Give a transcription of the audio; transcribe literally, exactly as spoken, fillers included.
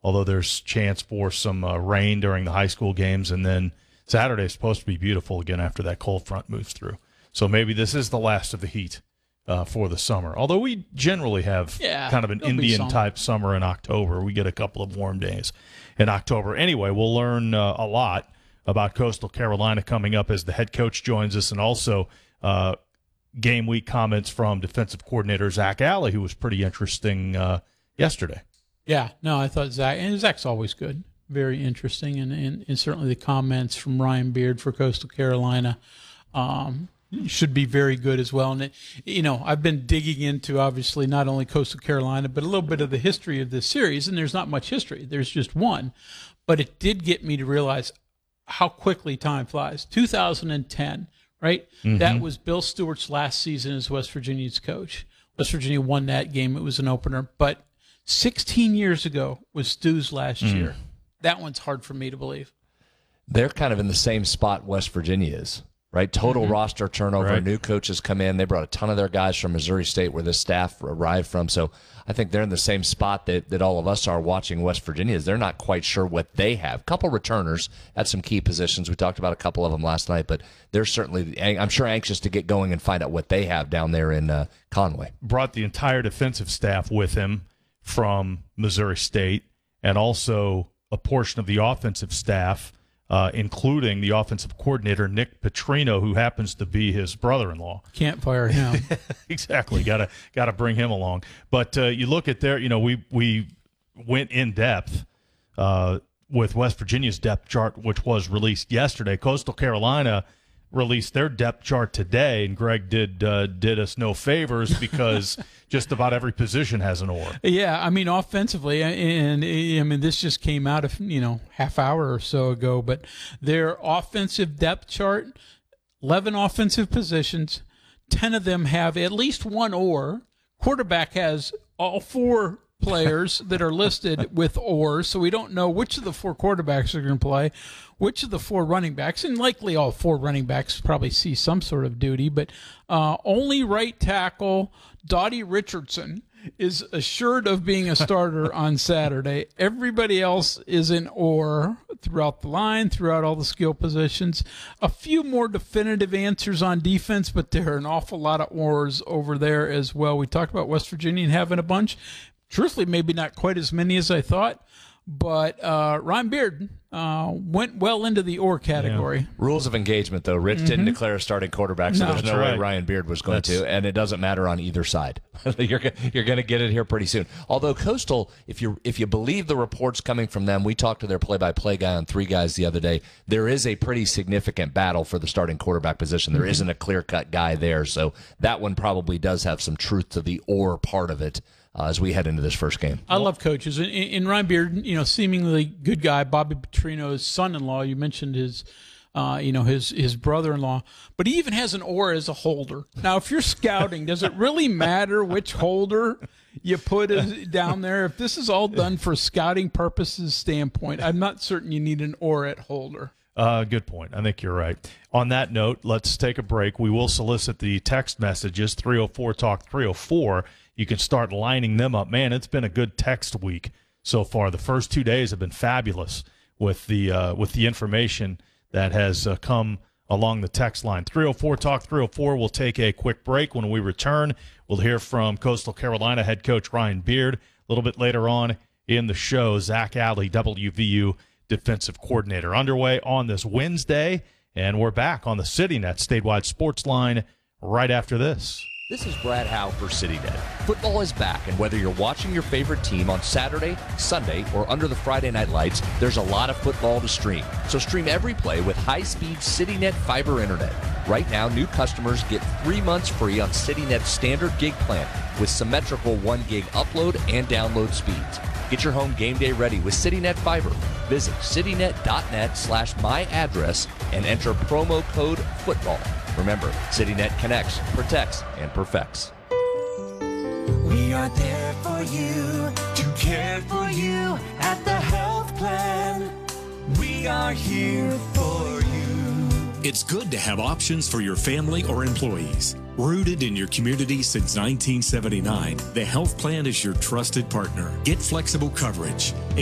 although there's chance for some uh, rain during the high school games. And then Saturday is supposed to be beautiful again after that cold front moves through. So maybe this is the last of the heat uh, for the summer. Although we generally have yeah, kind of an Indian-type summer in October. We get a couple of warm days in October. Anyway, we'll learn uh, a lot about Coastal Carolina coming up as the head coach joins us, and also uh, game week comments from defensive coordinator Zach Alley, who was pretty interesting uh, yesterday. Yeah, no, I thought Zach, and Zach's always good, very interesting, and, and, and certainly the comments from Ryan Beard for Coastal Carolina um, should be very good as well. And, it, you know, I've been digging into, obviously, not only Coastal Carolina, but a little bit of the history of this series, and there's not much history. There's just one. But it did get me to realize how quickly time flies. two thousand ten, right? Mm-hmm. That was Bill Stewart's last season as West Virginia's coach. West Virginia won that game. It was an opener. But sixteen years ago was Stu's last mm. year. That one's hard for me to believe. They're kind of in the same spot West Virginia is, right? Total mm-hmm. roster turnover. Right. New coaches come in. They brought a ton of their guys from Missouri State, where the staff arrived from. So I think they're in the same spot that, that all of us are watching West Virginia. Is they're not quite sure what they have. A couple returners at some key positions. We talked about a couple of them last night, but they're certainly, I'm sure, anxious to get going and find out what they have down there in uh, Conway. Brought the entire defensive staff with him from Missouri State, and also a portion of the offensive staff, uh, including the offensive coordinator, Nick Petrino, who happens to be his brother-in-law. Can't fire him. Exactly. Got to bring him along. But uh, you look at their, you know, we, we went in depth uh, with West Virginia's depth chart, which was released yesterday. Coastal Carolina released their depth chart today, and Greg did uh, did us no favors because just about every position has an oar. Yeah, I mean, offensively, and I mean, this just came out of, you know, half hour or so ago, but their offensive depth chart, eleven offensive positions, ten of them have at least one oar. Quarterback has all four players that are listed with oars, so we don't know which of the four quarterbacks are going to play, which of the four running backs, and likely all four running backs probably see some sort of duty, but uh, only right tackle Dottie Richardson is assured of being a starter on Saturday. Everybody else is in oar throughout the line, throughout all the skill positions. A few more definitive answers on defense, but there are an awful lot of oars over there as well. We talked about West Virginia having a bunch. Truthfully, maybe not quite as many as I thought, but uh, Ryan Beard uh, went well into the oar category. Yeah. Rules of engagement, though. Rich mm-hmm. didn't declare a starting quarterback, so no. there's no right. way Ryan Beard was going That's... to, and it doesn't matter on either side. you're you're going to get it here pretty soon. Although Coastal, if you if you believe the reports coming from them, we talked to their play-by-play guy on Three Guys the other day. There is a pretty significant battle for the starting quarterback position. There mm-hmm. isn't a clear-cut guy there, so that one probably does have some truth to the or part of it. Uh, as we head into this first game. I love coaches. And, and Ryan Beard, you know, seemingly good guy. Bobby Petrino's son-in-law, you mentioned his, uh, you know, his his brother-in-law. But he even has an oar as a holder. Now, if you're scouting, does it really matter which holder you put as, down there? If this is all done for scouting purposes standpoint, I'm not certain you need an oar at holder. Uh, good point. I think you're right. On that note, let's take a break. We will solicit the text messages, three oh four talk three oh four. You can start lining them up. Man, it's been a good text week so far. The first two days have been fabulous with the uh, with the information that has uh, come along the text line. three oh four talk three oh four. We'll take a quick break. When we return, we'll hear from Coastal Carolina head coach Ryan Beard. A little bit later on in the show, Zach Alley, W V U defensive coordinator. Underway on this Wednesday, and we're back on the CityNet statewide sports line right after this. This is Brad Howe for CityNet. Football is back, and whether you're watching your favorite team on Saturday, Sunday, or under the Friday night lights, there's a lot of football to stream. So stream every play with high-speed CityNet fiber internet. Right now, new customers get three months free on CityNet's standard gig plan with symmetrical one gig upload and download speeds. Get your home game day ready with CityNet Fiber. Visit citynet.net slash my address and enter promo code FOOTBALL. Remember, CityNet connects, protects, and perfects. We are there for you, to care for you at the health plan. We are here for you. It's good to have options for your family or employees. Rooted in your community since nineteen seventy-nine, the health plan is your trusted partner. Get flexible coverage.